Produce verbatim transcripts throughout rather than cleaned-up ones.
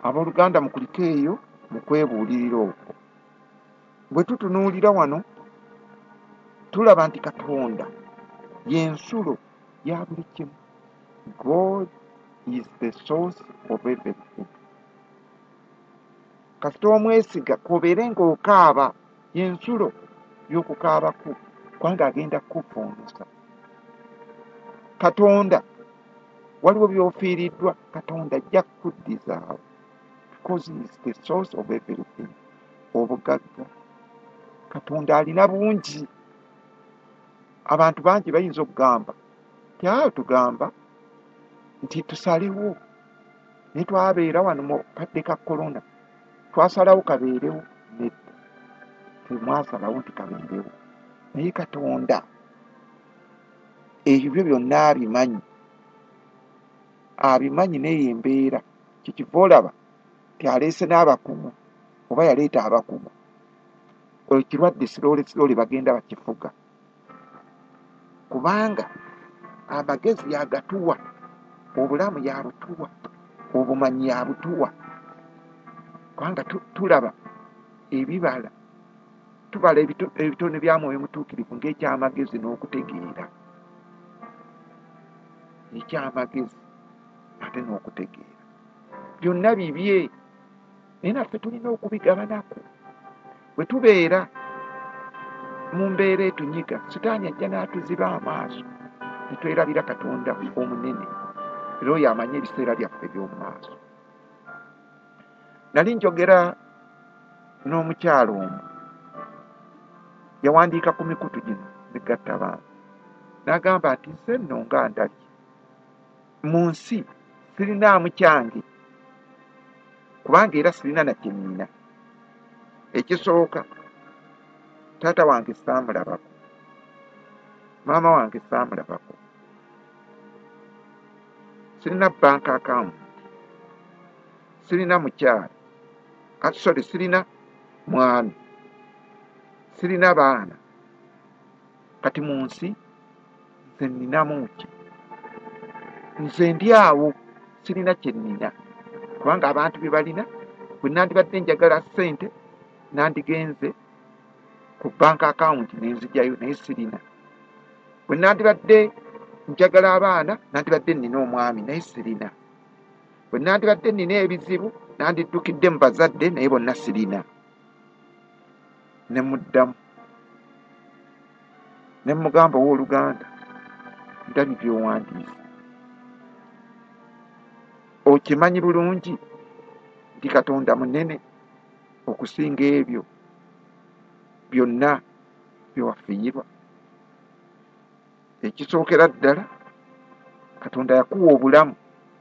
Abooluganda mukuliko eyo mu kwebuulirira okwo. Bwe tutunuulira wano tulaba nti Katonda y'ensulo ya buli kimu. God is the source of everything. Kasita omwesiga kobeere ng'okaaba y'ensulo y'okukaabako kubanga agenda kukufunusa. Katonda waliwo by'ofiiriddwa, Katonda ajja kukuddizaawo because he is the source of everything. Obugagga Katonda alina bungi. Abantu bangi bayinza okugamba nti awo tugamba nti tusalewo ne twabeera wano mu kadde ka korona twasalawo kabeerewo. Nedda, temwasalawo nti kabeerewo, naye Katonda ebyo byonna abimanyi, abimanyi naye embeera. Kyekiva olaba nti aleese n'abakugu oba yaleeta abakugu, ekirwadde siroole siroole bagenda bakifuga kubanga amagezi yagatuwa, obulamu yabutuwa, obumanyi yabutuwa. Kubanga tulaba ebibala, tubala ebitone bya Mwoyo Mutuukirivu ng'ekyamagezi n'okutegeera, ekyamagezi ate n'okutegeera. Byonna bibye, naye naffe tulina okubigabanako. Bwe tubeera mu mbeera etunyiga, Sitaani ajja n'atuziba amaaso ne twerabira Katonda omunene, era oyo amanyi ebiseera byaffe by'omu maaso. Nali njogera n'omukyalo omu, yawandiika ku mikutu gino migattabantu, n'agamba nti nze nno nga ndali mu nsi sirinaamu kyange kubanga era sirina na kye nnina. Ekisooka, taata wange saamulabako, maama wange saamulabako, sirina bank account, sirina mukyala, sorry, sirina mwami, sirina baana. Kati mu nsi nze nninamu ki? Nze ndi awo sirina kye nnina kubanga abantu bye balina. Bwe nandibadde njagala ssente nandigenze ku bank account nenzigyayo, naye sirina. Bwe nandibadde njagala abaana nandibadde nnina omwami, naye sirina. Bwe nandibadde nnina ebizibu nandiddukidde mu bazadde, naye bonna sirina. Ne muddamu ne mugamba owooluganda, ndabye by'owandiise, okimanyi bulungi nti Katonda munene okusinga ebyo byonna byewafiirwa. Ekisookera ddala, Katonda yakuwa obulamu,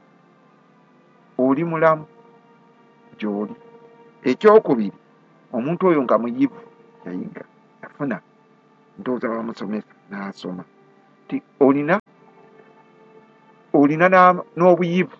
oli mulamu gy'oli. Ekyokubiri, omuntu oyo nga muyivu, yayiga, yafuna ndowooza bamusomesa n'asoma nti olina olina n'obuyivu.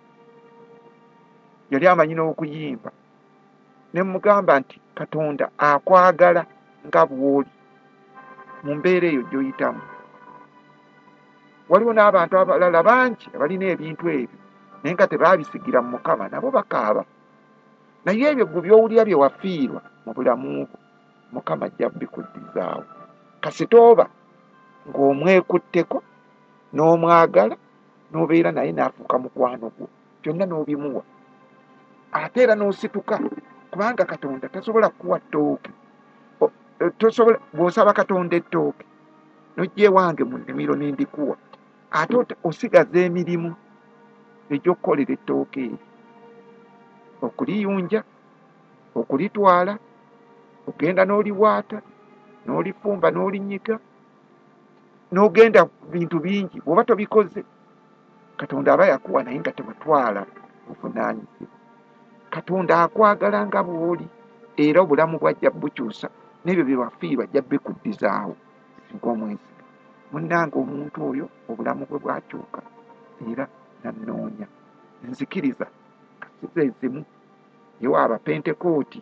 Yali amanyi n'okuyimba. Ne mugamba nti Katonda akwagala nga bw'oli mu mbeera eyo gy'oyitamu. Waliwo n'abantu abalala bangi abalina ebintu ebyo naye nga tebaabisigira mu Mukama, nabo bakaaba. Naye ebyo gwe by'owulira bye wafiirwa mu bulamu bwo, Mukama ajja bikuddizaawo. Kasita oba ng'omwekutteko n'omwagala n'obeera naye n'afuuka mukwano gwo, byonna n'obimuwa. Ate era n'osituka kubanga Katonda tasobola kukuwa ttooke. Tosobola, bw'osaba Katonda ettooke n'ojja ewange mu nnimiro n'endikuwa, ate osigaza emirimu egy'okukolera ettooke eryo, okuliyunja, okulitwala, ogenda n'oliwaata, n'olifumba, n'olinyiga, n'ogenda bintu bingi. Bw'oba tobikoze, Katonda aba yakuwa naye nga temutwala buvunaanyizibwa. Katonda akwagala nga bw'oli, era obulamu bw'ajja bukyusa, n'ebyo bye wafiirwa ajja bikuddizaawo singa omwesiga. Munnange omuntu oyo obulamu bwe bwakyuka era nannoonya. Nzikiriza kasiza ezimu yewa Abapentekooti.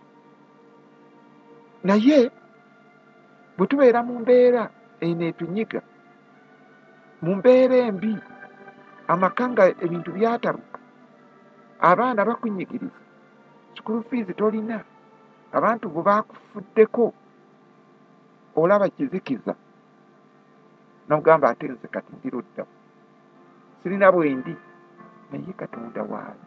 Naye bwe tubeera mu mbeera eno etunyiga, mu mbeera embi, amaka nga ebintu byatabuka, abaana bakunyigiriza, school fees tolina, abantu bwe bakufuddeko olaba kizikiza n'ogamba ate nze kati ndirudda sirina bwendi, naye Katonda waali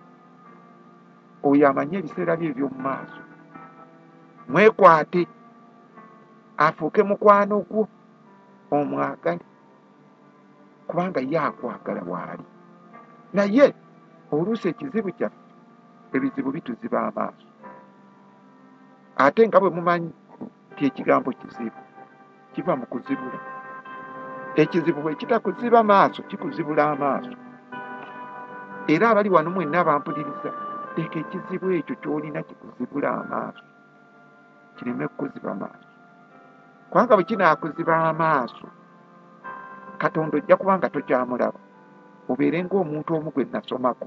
oyo amanye ebiseera bye eby'omu maaso. Mwekwate afuuke mukwano gwo omwagale, kubanga ye akwagala waali. Naye oluusi ekizibu kyaffe, ebizibu bituziba amaaso. Ate nga bwe mumanyi nti ekigambo kizibu kiva mu kuzibula. Ekizibu bwe kitakuziba amaaso kikuzibula amaaso. Era abali wano mwenna bampuliriza, leka ekizibu ekyo ky'olina kikuzibula amaaso kireme kukuziba amaaso. Kubanga bwe kinaakuziba amaaso, Katonda ojja kuba nga tokyamulaba, obeere ng'omuntu omu gwe nasomako.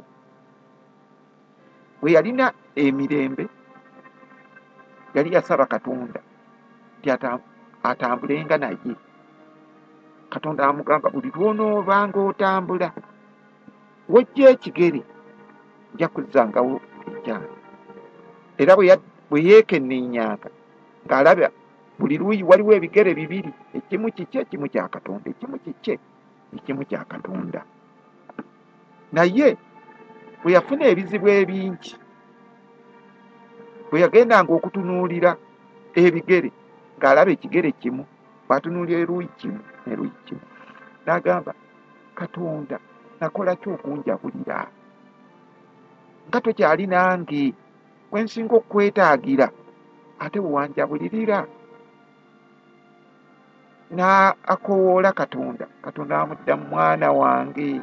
Bwe yalina emirembe yali yasaba Katonda nti atambulenga naye. Katonda amugamba buli lw'onoobanga otambula wojja ekigere nja kuzzangawo ekyana. Era bwe yeekennenyanga ng'alaba buli luuyi waliwo ebigere bibiri, ekimu kikye ekimu kya Katonda, ekimu kikye ekimu kya Katonda. Naye bwe yafuna ebizibu ebingi, bwe yagendanga okutunuulira ebigere ng'alaba ekigere kimu, bw'atunuulira eruuyi kimu n'eruuyi kimu, n'agamba Katonda nakola ki okunjabulira? Nga tokyali nange we nsinga okwetaagira ate bwe wanjabulirira? N'akoowoola Katonda. Katonda amuddamu, mwana wange,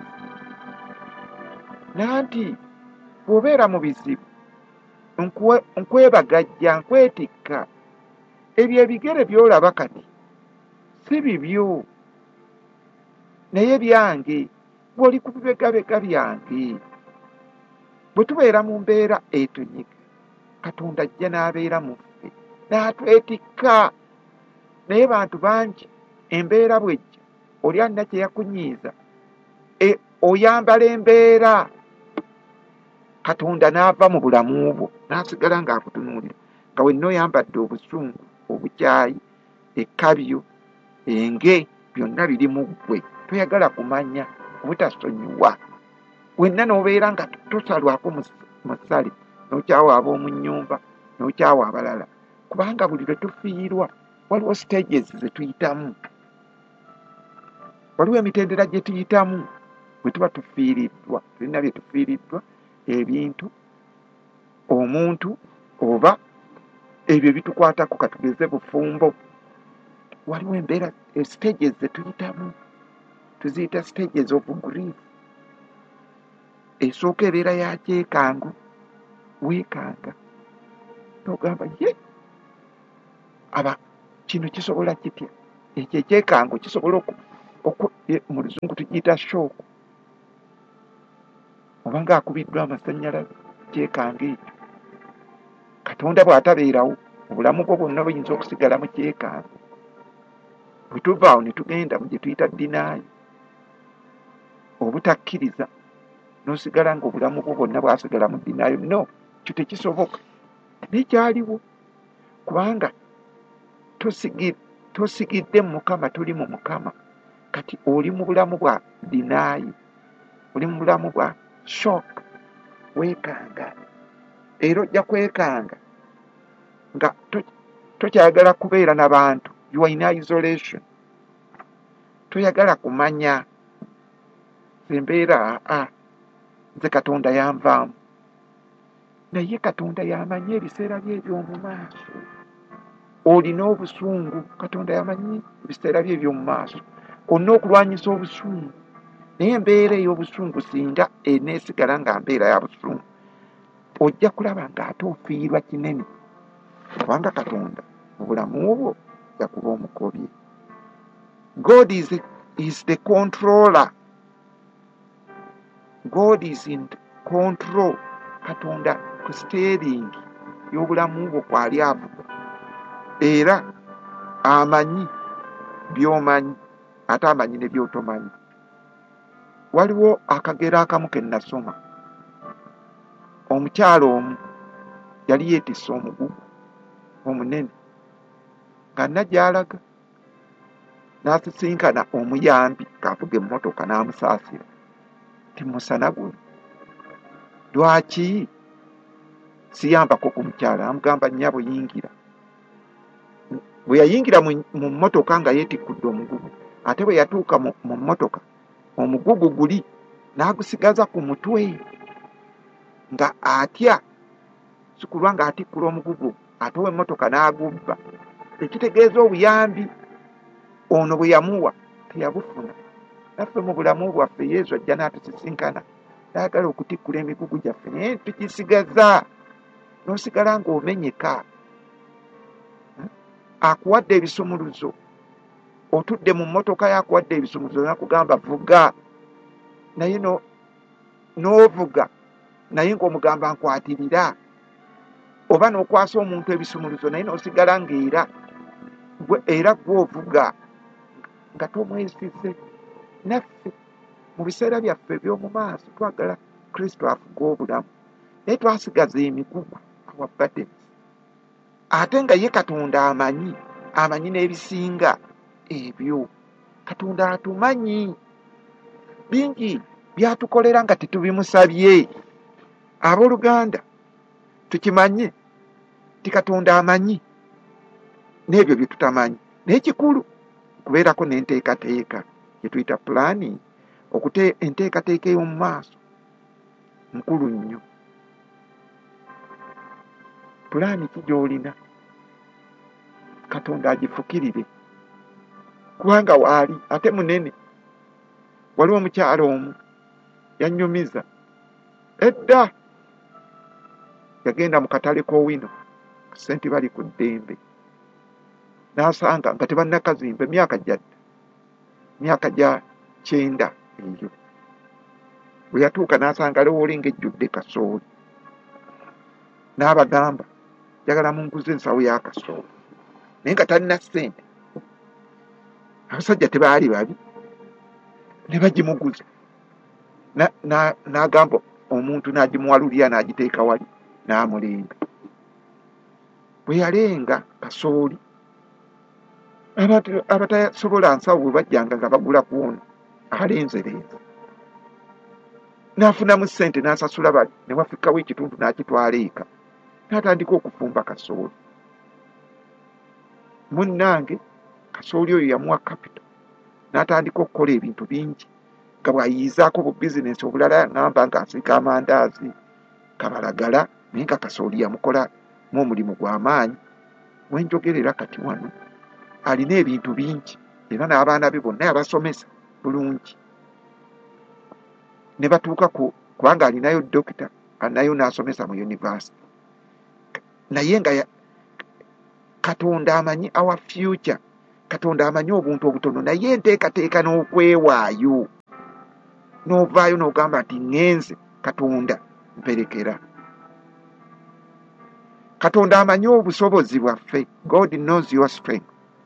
nanti bw'obeera mu bizibu nkwebagajja, nkwetikka. Ebyo ebigere by'olaba kati si bibyo, naye byange. Bw'oli ku bibegabega byange. Bwe tubeera mu mbeera etunyiga, Katonda ajja n'abeera mu ffe n'atwetikka. Naye bantu bangi embeera bwejja, oli alina kye yakunyiiza, e, oyambala embeera, Katonda n'ava mu bulamu bwo n'asigala ng'akutunuulira, nga wenna oyambadde obusungu, obukyayi, ekkabyo, enge, byonna biri mu ggwe. Toyagala kumanya, obutasonyiwa. Wenna n'obeera nga tosalwako musale, n'okyawa ab'omu nnyumba, n'okyawa abalala. Kubanga buli lwe tufiirwa waliwo stages ze tuyitamu, waliwo emitendera gye tuyitamu bwe tuba tufiiriddwa. Tulina bye tufiiriddwa, ebintu, omuntu, oba ebyo bitukwatako. Katugeze bufumbo, waliwo embeera stages ze tuyitamu, tuziyita stages of grief. Esooka ebeera ya kyekango, weekanga n'ogamba ye aba kino kisobola kitya? Ekyo ekyekango kisobola oku mu Luzungu tugiyita shock, oba ng'akubiddwa amasannyalaze, kyekanga ekyo. Katonda bw'atabeerawo, obulamu bwo bwonna buyinza okusigala mu kyekango. Bwe tuvaawo ne tugenda mu gye tuyita dinaayi, obutakkiriza, n'osigala ng'obulamu bwo bwonna bwasigala mu dinaayo. No, kyo tekisoboka. Nekyaliwo, kubanga tosigidde mu Mukama, toli mu Mukama. Kati oli mu bulamu bwa dinaayi, oli mu bulamu bwa shock, weekanga. Era ojja kwekanga nga tokyayagala kubeera n'abantu, you are in isolation. Toyagala kumanya embeera, aa nze Katonda yanvaamu. Naye Katonda yamanye ebiseera bye eby'omu maaso. Olina obusungu, Katonda yamanyi ebiseera bye eby'omu maaso. Olina okulwanyisa obusungu, naye embeera ey'obusungu singa eneesigala nga mbeera ya busungu, ojja kulaba ng'ate ofiirwa kinene, kubanga Katonda mu bulamu bwo yakuba omukobye. God is, is the controller. God is in control. Katonda ku steering y'obulamu bwo kwali avuga. Era amanyi by'omanyi, ate amanyi ne by'otomanyi. Waliwo akagero akamu ke nasoma omukyalo omu yali yeetisse omugugu omunene nga najjalaga n'asisinkana omuyambi ng'avuga emmotoka n'amusaasira ti musana guno lwaki siyambako ku mukyala? Amugamba nnyabo yingira. Bwe yayingira mu mmotoka nga yeetikkudde omugugu, ate bwe yatuuka mu mmotoka omugugu guli n'agusigaza ku mutwe nga atya sikulwa nga atikkula omugugu ate ow'emmotoka n'agubba, ekitegeeza obuyambi ono bwe yamuwa teyabufuna. Naffe mu bulamu bwaffe Yesu ajja n'atusisinkana n'ayagala okutikkula emigugu gyaffe naye tukisigaza n'osigala ng'omenyeka. Akuwadde ebisumuluzo, otudde mu mmotoka yakuwadde ebisumuluzo nakugamba vuga, naye n'ovuga naye ng'omugamba nkwatirira, oba n'okwasa omuntu ebisumuluzo naye n'osigala ng'era era gw'ovuga nga tomwesize. Naffe mu biseera byaffe eby'omu maaso twagala Kristo afuga obulamu naye twasigaza emigugu our burdens. Ate nga ye Katonda amanyi amanyi n'ebisinga ebyo. Katonda atumanyi bingi byatukolera nga tetubimusabye. Abooluganda tukimanye ti Katonda amanyi n'ebyo bye tutamanyi, naye kikulu kubeerako n'enteekateeka gye tuyita pulaani. Okute enteekateeka ey'omu maaso nkulu nnyo. Pulaani ki gy'olina? Katonda agifukirire kubanga waali ate munene. Waliwo omukyalo omu yannyumiza edda, yagenda mu katale k'owino ssente bali ku ddembe n'asanga nga tebannakazimba emyaka gyadda myaka gya kyenda eyo. Bwe yatuuka n'asanga lowoole ng'ejjudde kasooli, n'abagamba njagala munguze ensawo ya kasooli, naye nga talina ssente. Abasajja tebaali babi, ne bagimuguza. N'agamba omuntu n'agimuwalulira n'agiteeka wali n'amulenga. Bwe yalenga kasooli, abatasobola nsawo bwe bajjanga nga bagula ku ono alenzerenze, n'afunamu ssente n'asasula bali, ne wafikkawo ekitundu n'akitwala eka n'atandika okufumba kasooli. Munnange kasooli oyo yamuwa kapito, n'atandika okukola ebintu bingi nga bw'ayiyizaako bu bizinensi obulala. Ngamba ng'asiika amandaazi, kabalagala, naye nga kasooli yamukolamu omulimu gw'amaanyi. Wenjogerera kati wano alina ebintu bingi era n'abaana be bonna yabasomesa bulungi ne batuuka ku kubanga alinayo dokita, alinayo n'asomesa mu yunivasite. Naye nga Katonda amanyi our future, Katonda amanyi obuntu obutono, naye enteekateeka n'okwewaayo n'ovaayo n'ogamba nti ngenze Katonda mperekera. Katonda amanyi obusobozi bwaffe. God knows your strength.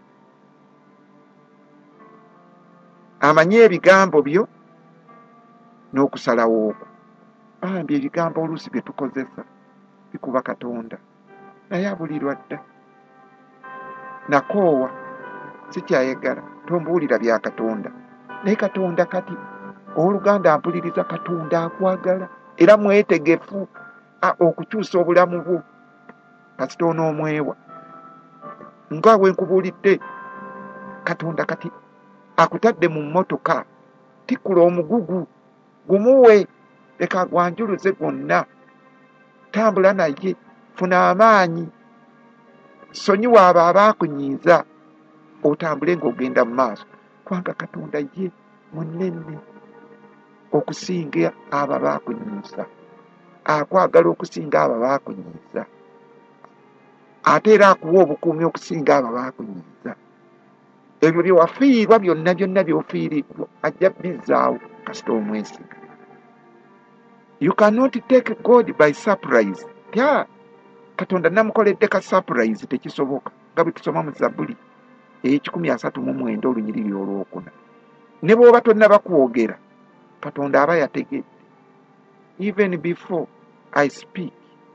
Amanyi ebigambo byo n'okusalawo okwo. Bambi ebigambo oluusi bye tukozesa bikuba Katonda, naye abulirwa dda. Nakoowa sikyayagala tombuulira bya Katonda, naye Katonda kati owooluganda mpuliriza, Katonda akwagala era mwetegefu okukyusa obulamu bwo kasita onoomwewa. Nga bwe nkubuulidde, Katonda kati akutadde mu mmotoka, tikkula omugugu gumuwe, leka gwanjuluze gwonna, tambula naye, funa amaanyi, sonyiwa abo abaakunyiiza, otambule ng'ogenda mu maaso, kubanga Katonda ye munene okusinga abo abaakunyiiza, akwagala okusinga abo abaakunyiiza, ate era akuwa obukuumi okusinga abo abaakunyiiza. Ebyo bye wafiirwa byonna byonna by'ofiiriddwa ajja bizzaawo kasita omwesiga. You cannot take God by surprise. Tya Katonda namukoledde ka surprise tekisoboka, nga bwe tusoma mu Zabbuli ekikumi asatu mu mwenda olunyiriri olwokuna. Ne bw'oba tonna bakwogera, Katonda aba yategedde. Even before I speak,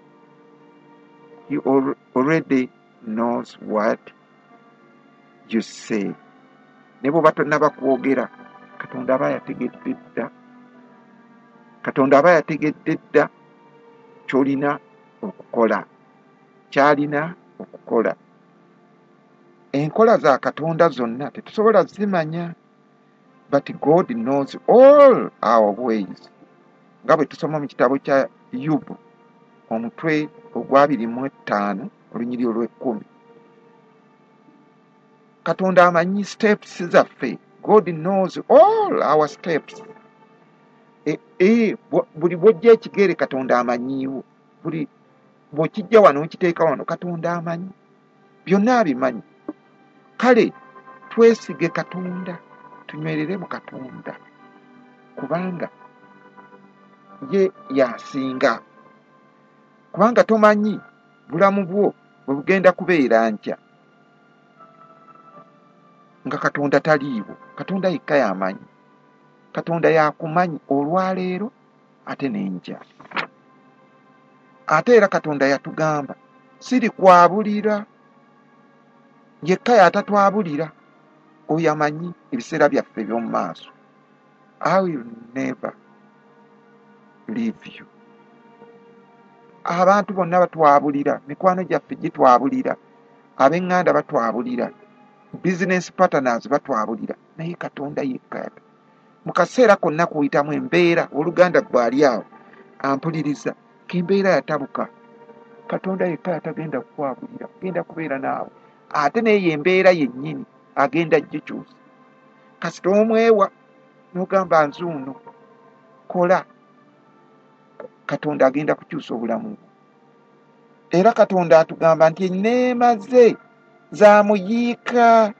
he al- already knows what you say. Ne bw'oba tonnaba kwogera, Katonda aba yategedde dda. Katonda aba yategedde dda ky'olina okukola, ky'alina okukola. Enkola za Katonda zonna tetusobola zimanya, but God knows all our ways. Nga bwe tusoma mu kitabo kya Yubu omutwe ogwabiri mu ttaano olunyiri olw'ekkumi. Katonda amanyi steps zaffe. God knows all our steps. E, e, buli bw'ojja ekigere Katonda amanyiiwo. Buli bw'okijja wano okiteeka wano Katonda amanyi. Byonna abimanyi. Kale twesige Katonda, tunywerere mu Katonda, kubanga ye yasinga. Kubanga tomanyi bulamu bwo bwe bugenda kubeera nkya nga Katonda taliiwo. Katonda yekka yamanyi. Katonda yakumanyi olwaleero ate n'enkya. Ate era Katonda yatugamba siri kwabulira, yekka yatatwabulira. Oyo amanyi ebiseera byaffe by'omu maaso. I will never leave you. Abantu bonna batwabulira, mikwano gyaffe gitwabulira, ab'eŋŋanda batwabulira, business partners batwabulira, naye Katonda yekka. Mu kaseera konna kuyitamu embeera, oluganda gwali awo ampuliriza, k'embeera yatabuka, Katonda yekka yatagenda kukwabulira, agenda kubeera naawe. Ate n'eyo embeera yennyini agenda gikyusa. Kasita omwewa n'ogamba nzuuno kola, Katonda agenda kukyusa obulamu. Era Katonda atugamba nti enneema ze za muyiika.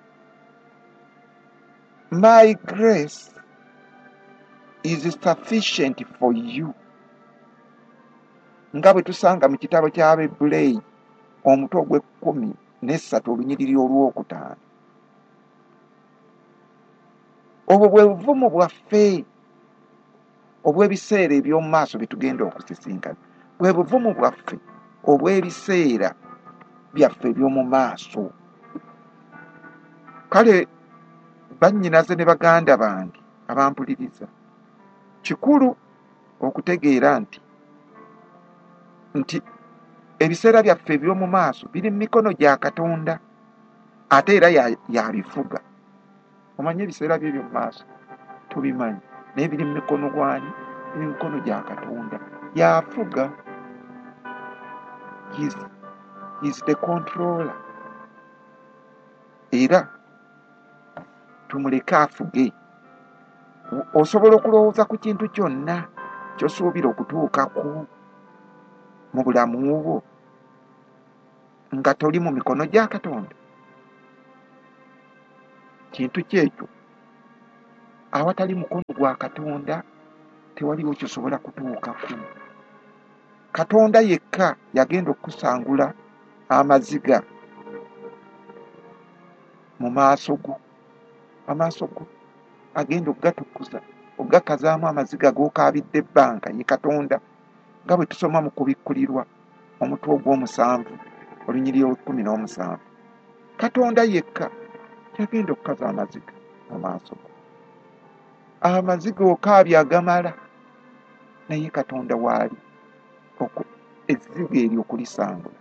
My grace is sufficient for you. Nga bwe tusanga mu kitabo ky'Abebbuleyi omutwe ogw'ekkumi n'essatu olunyiriri olwokutaano. Obwo bwe buvumu bwaffe obw'ebiseera eby'omu maaso bye tugenda okusisinkana. Bwe buvumu bwaffe obw'ebiseera byaffe eby'omu maaso. Kale bannyinaze ne baganda bange abampuliriza, kikulu okutegeera nti nti ebiseera byaffe eby'omu maaso biri mu mikono gya Katonda, ate era yabifuga. Omanyi ebiseera bye eby'omu maaso tubimanyi, naye biri mu mikono gwani? Biri mu mikono gya Katonda, yafuga. He's, he's the controller. Era tumuleke afuge. Osobola okulowooza ku kintu kyonna ky'osuubira okutuukako mu bulamu bwo nga toli mu mikono gya Katonda? Kintu kyekyo awatali mukono gwa Katonda tewaliwo kyosobola kutuukako. Katonda yekka yagenda okusangula amaziga mu maaso go, amaaso go agenda okugatukuza, okugakazaamu amaziga g'okaabidde ebbanga, ye Katonda, nga bwe tusoma mu kubikkulirwa omutwe ogw'omusanvu olunyiri olw'ekkumi n'omusanvu. Katonda yekka yagenda okukaza amaziga mu maaso go. Amaziga okaabye agamala, naye Katonda waali ezziga eryo okulisangula.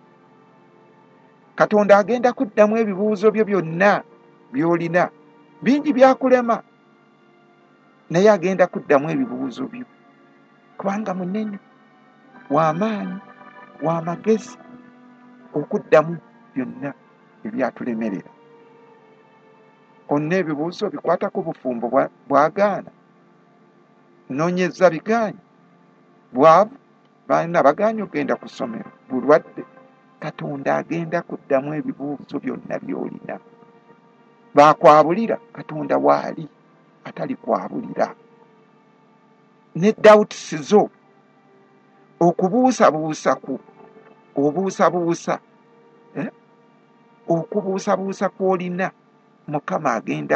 Katonda agenda kuddamu ebibuuzo byo byonna by'olina. Bingi byakulema, naye agenda kuddamu ebibuuzo byo, kubanga munene, w'amaanyi, w'amagezi okuddamu byonna ebyatulemerera. Onna ebibuuzo bikwatako bufumbo bw'agaana, noonyezza bigaanyi, bwavu, baana bagaanyi ogenda ku ssomero, bulwadde. Katonda agenda kuddamu ebibuuzo byonna by'olina. Baakwabulira, Katonda waali atali kwabulira. Ne doubts zo, okubuusabuusa ku obuusabuusa, eh? okubuusabuusa kw'olina, Mukama agenda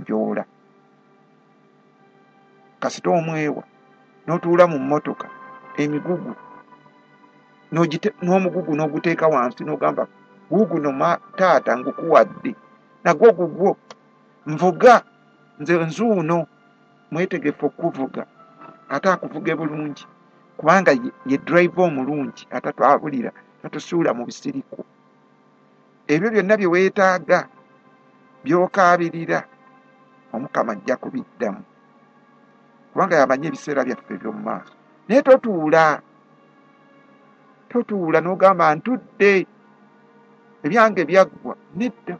kugonjoola. Kasita omwewa n'otuula mu mmotoka emigugu n'omugugu n'oguteeka wansi n'ogamba guguno ma taata ngukuwadde nagwo gugwo nvuga nze nzuuno mwetegefu okuvuga ate akuvuge bulungi kubanga ye, ye drive omulungi atatwabulira tatusuula mu bisiriku. Ebyo byonna bye weetaaga by'okaabirira Omukama ajja kubiddamu kubanga yamanyi ebiseera byaffe by'omu maaso. Naye totuula totuula n'ogamba ntudde ebyange byaggwa. Nedda,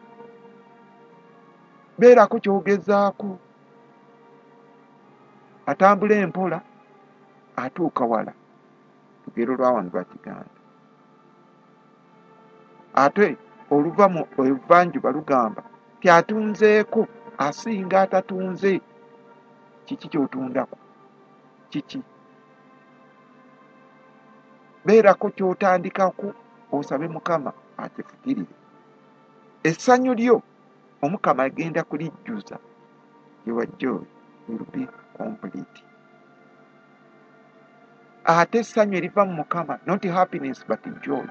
beerako kyogezaako, atambula empola atuuka wala. Lugero lwa wano lwa Kiganda. Ate oluva mu evanjuba lugamba ti atunzeeko asinga atatunze. Kiki kyotundako? Kiki? Beerako kyotandikako osabe Mukama akifukirire. Essanyu lyo Omukama agenda kulijjuza. Your joy will be complete. Ate essanyu eriva mu Mukama, not happiness but joy.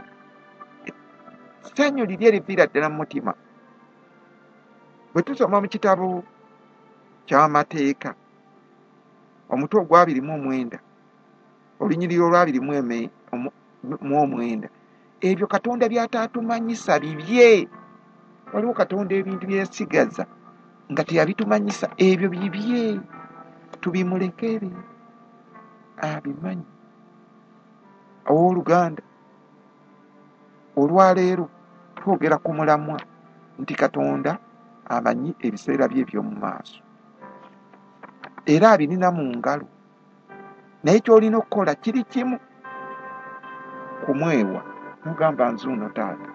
Essanyu liri eriviira ddala mu mutima. Bwe tusoma mu kitabo ky'amateeka omutwe ogwabiri mu omwenda olunyiriri olwabiri mu omwenda, ebyo Katonda by'atatumanyisa bibye. Waliwo Katonda ebintu bye yasigaza nga teyabitumanyisa, ebyo bibye, tubimulekere abimanyi. Owooluganda, olwaleero twogera ku mulamwa nti Katonda amanyi ebiseera bye eby'omu maaso era abirina mu ngalo, naye ky'olina okukola kiri kimu, kumwewa n'ogamba nzuuno taata.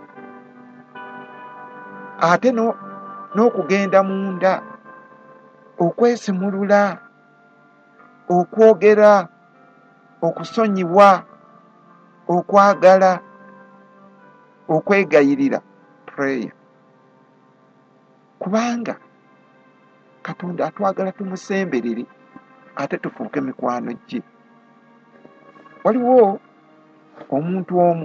Ate no n'okugenda munda okwesimulula, okwogera, okusonyiwa, okwagala, okwegayirira, prayer. Kubanga Katonda atwagala tumusemberere ate tufuuke mikwano gye. Waliwo omuntu omu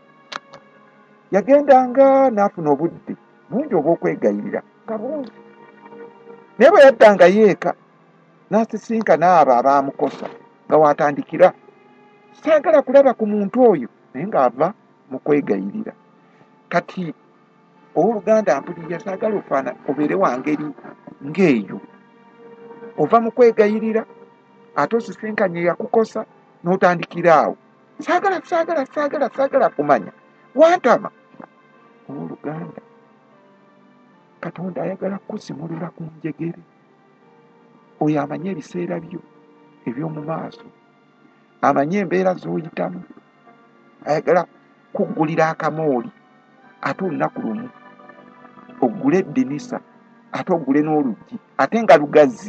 yagendanga n'afuna obudde bungi obw'okwegayirira nga bungi, naye bwe yaddanga yeeka n'asisinkana abo abaamukosa nga waatandikira, saagala kulaba ku muntu oyo naye ng'ava mu kwegayirira. Kati owooluganda mpulirira, saagala ofaana obeere wa ngeri ng'eyo. Ova mu kwegayirira ate osisinkanye yakukosa n'otandikira awo, saagala saagala saagala saagala kumanya wantama. Owooluganda, Katonda ayagala kukusimulula ku njegere. Oyo amanyi ebiseera byo eby'omu maaso, amanyi embeera z'oyitamu, ayagala kuggulira akamooli ate olunaku lumu oggule eddinisa ate oggule n'oluggi ate nga lugazi.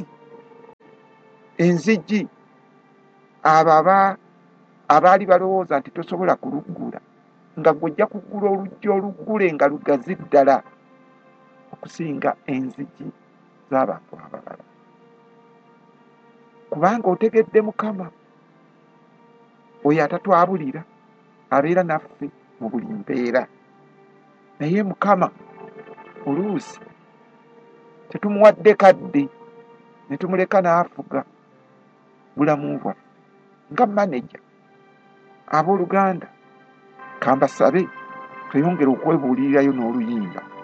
Enzigi abo abaali balowooza nti tosobola kuluggula, nga gw'ojja kuggula oluggi oluggule nga lugazi ddala okusinga enzigi z'abantu abalala. Kubanga otegedde Mukama oyo atatwabulira, abeera naffe mu buli mbeera. Naye Mukama oluusi tetumuwadde kadde ne tumuleka n'afuga bulamu bwaffe nga maneja. Abooluganda, kambasabe tweyongere okwebuulirirayo n'oluyimba.